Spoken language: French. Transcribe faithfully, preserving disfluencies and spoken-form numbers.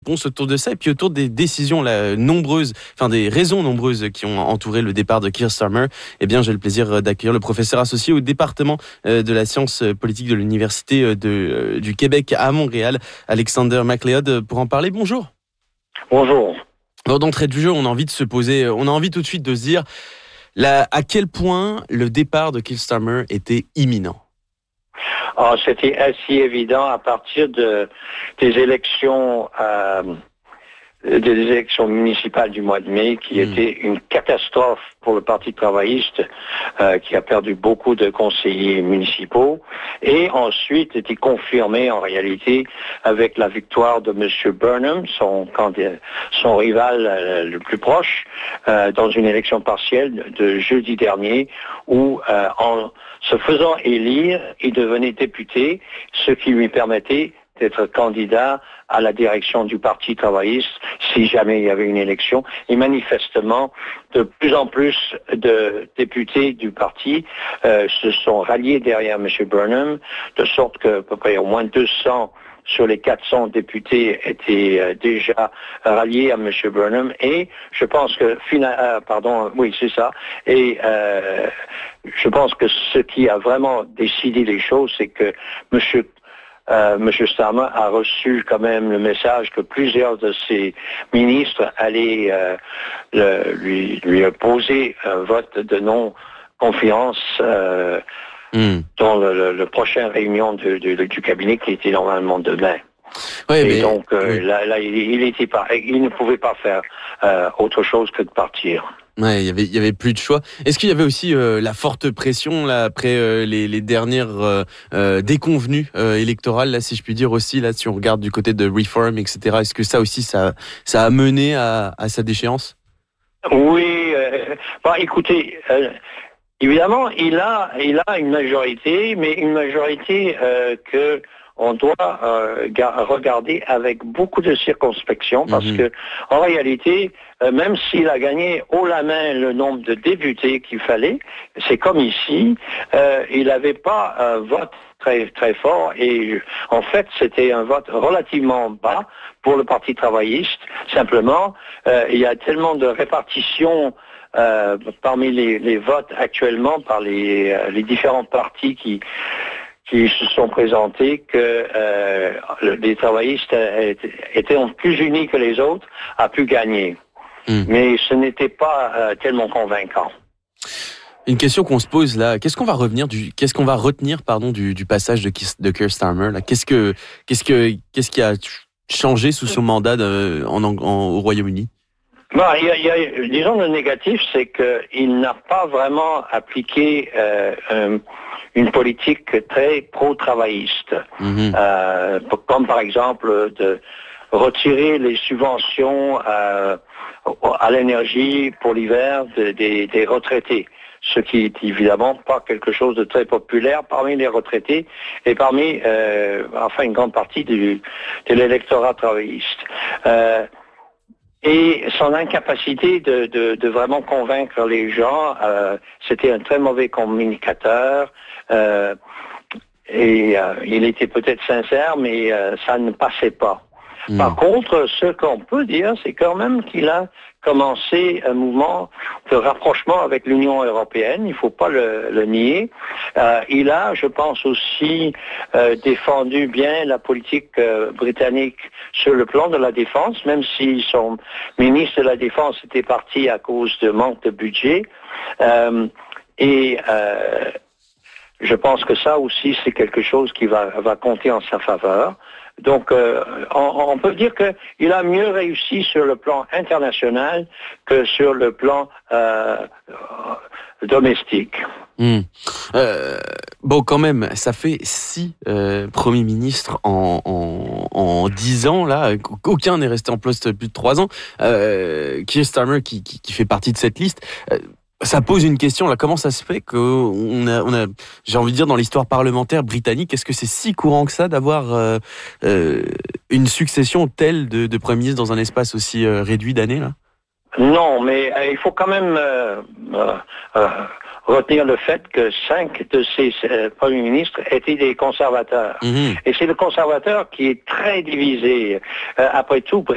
réponses autour de ça et puis autour des décisions là, nombreuses, enfin des raisons nombreuses qui ont entouré le départ de Keir Starmer. Eh bien, j'ai le plaisir d'accueillir le professeur associé au département de la science politique de l'Université de, du Québec à Montréal, Alexander MacLeod, pour en parler. Bonjour. Bonjour. Bon, d'entrée de jeu, on a envie de se poser, on a envie tout de suite de se dire là, à quel point le départ de Keir Starmer était imminent. Oh, c'était assez évident à partir de, des élections euh, des élections municipales du mois de mai, qui mmh. étaient une catastrophe pour le Parti travailliste, euh, qui a perdu beaucoup de conseillers municipaux, et ensuite était confirmé en réalité avec la victoire de M. Burnham, son, son rival euh, le plus proche, euh, dans une élection partielle de jeudi dernier, où euh, en se faisant élire, il devenait député, ce qui lui permettait d'être candidat à la direction du Parti travailliste si jamais il y avait une élection. Et manifestement, de plus en plus de députés du parti euh, se sont ralliés derrière M. Burnham, de sorte que à peu près au moins deux cents sur les quatre cents députés étaient euh, déjà ralliés à M. Burnham. Et je pense que, euh, pardon, oui, c'est ça. Et euh, je pense que ce qui a vraiment décidé les choses, c'est que M. Euh, M. Starmer a reçu quand même le message que plusieurs de ses ministres allaient euh, le, lui, lui poser un vote de non-confiance euh, mm. dans le, le, le prochaine réunion de, de, de, du cabinet qui était normalement demain. Oui, Et mais, donc euh, oui. là, là il, il, était pas, il ne pouvait pas faire euh, autre chose que de partir. Ouais, il y avait, il y avait plus de choix. Est-ce qu'il y avait aussi euh, la forte pression là après euh, les, les dernières euh, euh, déconvenues euh, électorales là, si je puis dire aussi là, si on regarde du côté de Reform, et cetera. Est-ce que ça aussi, ça, ça a mené à, à sa déchéance? Oui. Euh, bah, écoutez. Euh, Évidemment, il a, il a une majorité, mais une majorité euh, que on doit euh, regarder avec beaucoup de circonspection, parce mmh. que en réalité, euh, même s'il a gagné haut la main le nombre de députés qu'il fallait, c'est comme ici, euh, il n'avait pas un vote très très fort, et en fait c'était un vote relativement bas pour le Parti travailliste. Simplement, euh, il y a tellement de répartition Euh, parmi les, les votes actuellement par les, euh, les différents partis qui, qui se sont présentés que euh, les travaillistes étaient plus unis que les autres, a pu gagner. Mmh. Mais ce n'était pas euh, tellement convaincant. Une question qu'on se pose là, qu'est-ce qu'on va revenir du, qu'est-ce qu'on va retenir pardon du, du passage de, de Keir Starmer là? Qu'est-ce que, qu'est-ce que, qu'est-ce qui a changé sous son mandat de, en, en, au Royaume-Uni? Bon, il y a, il y a, disons, le négatif, c'est qu'il n'a pas vraiment appliqué euh, un, une politique très pro-travailliste, mmh. euh, comme par exemple de retirer les subventions euh, à l'énergie pour l'hiver de, des, des retraités, ce qui est évidemment pas quelque chose de très populaire parmi les retraités et parmi, euh, enfin, une grande partie du, de l'électorat travailliste. Euh, Et son incapacité de, de, de vraiment convaincre les gens, euh, c'était un très mauvais communicateur. Euh, et euh, il était peut-être sincère, mais euh, ça ne passait pas. Mmh. Par contre, ce qu'on peut dire, c'est quand même qu'il a commencé un mouvement de rapprochement avec l'Union européenne, il ne faut pas le, le nier. Euh, il a, je pense aussi, euh, défendu bien la politique euh, britannique sur le plan de la défense, même si son ministre de la Défense était parti à cause de manque de budget. Euh, et euh, je pense que ça aussi, c'est quelque chose qui va, va compter en sa faveur. Donc, euh, on, on peut dire qu'il a mieux réussi sur le plan international que sur le plan euh, domestique. Mmh. Euh, bon, quand même, ça fait six euh, premiers ministres en, en, en dix ans, là. Aucun n'est resté en poste plus de trois ans. Euh, Keir Starmer, qui, qui, qui fait partie de cette liste... Euh, Ça pose une question là. Comment ça se fait qu'on a, on a, j'ai envie de dire, dans l'histoire parlementaire britannique, est-ce que c'est si courant que ça d'avoir euh, euh, une succession telle de, de premiers ministres dans un espace aussi euh, réduit d'années là? Non, mais euh, il faut quand même euh, euh, retenir le fait que cinq de ces euh, premiers ministres étaient des conservateurs. Mmh. Et c'est le conservateur qui est très divisé. Euh, après tout,